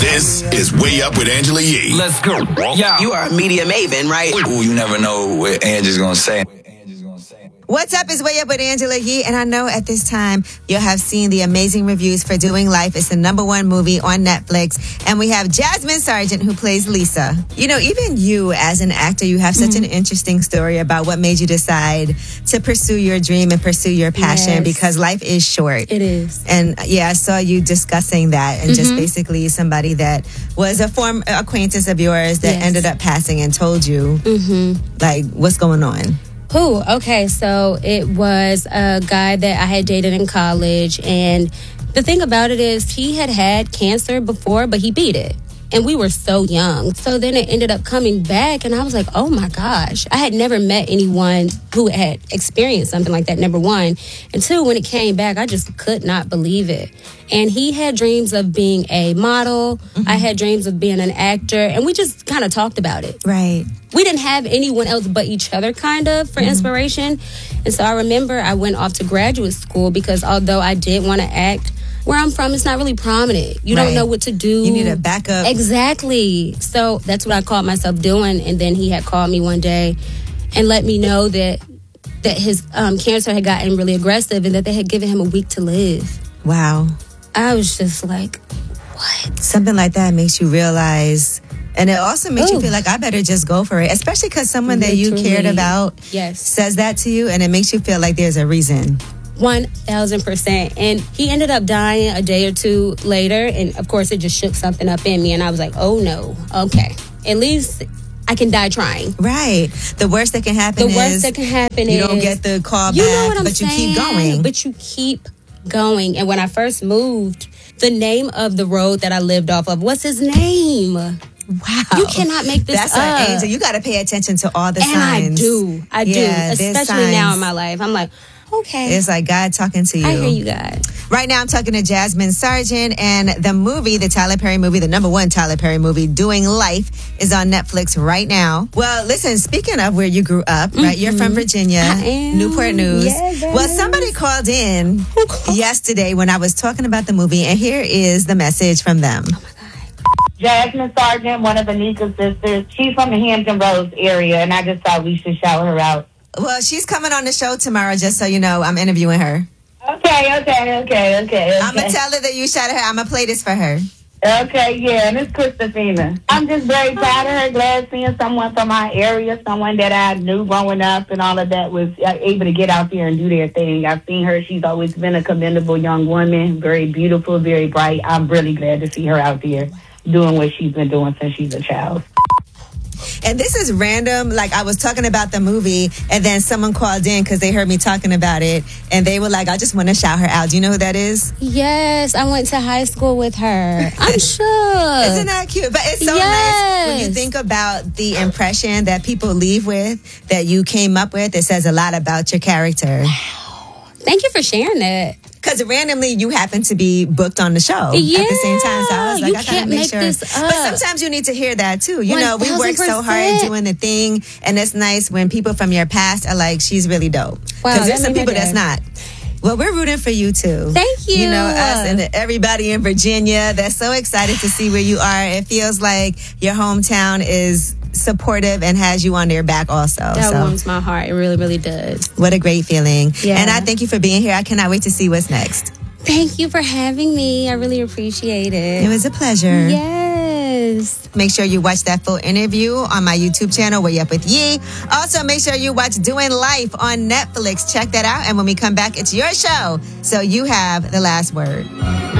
This is Way Up with Angela Yee. Let's go. Yeah. You are a media maven, right? Ooh, you never know what Angela's gonna say. What's up? It's Way Up with Angela Yee, and I know at this time you'll have seen the amazing reviews for Doing Life. It's the #1 movie on Netflix, and we have Jasmine Sargent who plays Lisa. You know, even you as an actor, you have such an interesting story about what made you decide to pursue your dream and pursue your passion, because life is short. It is. And yeah, I saw you discussing that, and just basically somebody that was a former acquaintance of yours that ended up passing and told you, like, what's going on? Ooh, okay, so it was a guy that I had dated in college, and the thing about it is he had cancer before, but he beat it. And we were so young. So then it ended up coming back, and I was like, oh my gosh. I had never met anyone who had experienced something like that, number one. And two, when it came back, I just could not believe it. And he had dreams of being a model. I had dreams of being an actor, and we just kind of talked about it. Right. We didn't have anyone else but each other, kind of, for inspiration. And so I remember I went off to graduate school because although I did want to act, where I'm from, it's not really prominent. You don't know what to do. You need a backup. Exactly. So that's what I caught myself doing. And then he had called me one day and let me know that his cancer had gotten really aggressive and that they had given him a week to live. Wow. I was just like, what? Something like that makes you realize, and it also makes you feel like I better just go for it, especially because someone that you cared about says that to you, and it makes you feel like there's a reason. 1,000%. And he ended up dying a day or two later. And of course, it just shook something up in me. And I was like, oh no, okay. At least I can die trying. Right. The worst that can happen is you don't get the call back, but you keep going. But you keep going. And when I first moved, the name of the road that I lived off of, what's his name? Wow. You cannot make this That's up. An angel. You got to pay attention to all the signs. I do. Especially now in my life. I'm like, okay. It's like God talking to you. I hear you, God. Right now, I'm talking to Jasmine Sargent, and the movie, the Tyler Perry movie, the #1 Tyler Perry movie, Doing Life, is on Netflix right now. Well, listen, speaking of where you grew up, right? You're from Virginia, I am. Newport News. Yes, well, somebody called in yesterday when I was talking about the movie, and here is the message from them. Oh, my God. Jasmine Sargent, one of Anika's sisters. She's from the Hampton Roads area, and I just thought we should shout her out. Well, she's coming on the show tomorrow, just so you know. I'm interviewing her. Okay. I'm going to tell her that you shouted her. I'm going to play this for her. Okay, yeah, and it's Christopina. I'm just very proud of her. Glad seeing someone from our area, someone that I knew growing up and all of that was able to get out there and do their thing. I've seen her. She's always been a commendable young woman, very beautiful, very bright. I'm really glad to see her out there doing what she's been doing since she's a child. And this is random. Like, I was talking about the movie, and then someone called in because they heard me talking about it, and they were like, I just want to shout her out. Do you know who that is? Yes, I went to high school with her. I'm sure. Isn't that cute? But it's so nice when you think about the impression that people leave with, that you came up with. It says a lot about your character. Wow. Thank you for sharing that. Because randomly you happen to be booked on the show at the same time. So I was like, I gotta make sure. This up. But sometimes you need to hear that too. You know, we work so hard doing the thing, and it's nice when people from your past are like, she's really dope. Because there's some people that's not. Well, we're rooting for you too. Thank you. You know, us and everybody in Virginia that's so excited to see where you are. It feels like your hometown is supportive and has you on their back also. That warms my heart. It really, really does. What a great feeling. Yeah. And I thank you for being here. I cannot wait to see what's next. Thank you for having me. I really appreciate it. It was a pleasure. Yes. Make sure you watch that full interview on my YouTube channel, Way Up with Yee. Also, make sure you watch Doing Life on Netflix. Check that out. And when we come back, it's your show. So you have the last word.